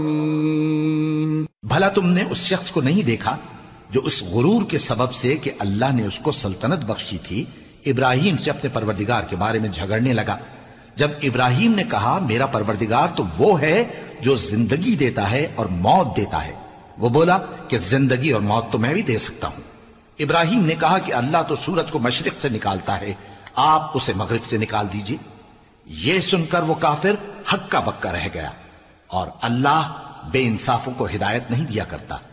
भला तुमने उस शख्स को नहीं देखा जो उस गुरूर के सबब से कि अल्लाह ने उसको सल्तनत बख्शी थी, इब्राहिम से अपने परवरदिगार के बारे में झगड़ने लगा। जब इब्राहिम ने कहा मेरा परवरदिगार तो वो है जो जिंदगी देता है और मौत देता है, वो बोला कि जिंदगी और मौत तो मैं भी दे सकता हूं। इब्राहिम ने कहा कि अल्लाह तो सूरज को मशरिक से निकालता है, आप उसे मगरिब से निकाल दीजिए। यह सुनकर वो काफिर हक्का बक्का रह गया, और अल्लाह बेइंसाफों को हिदायत नहीं दिया करता।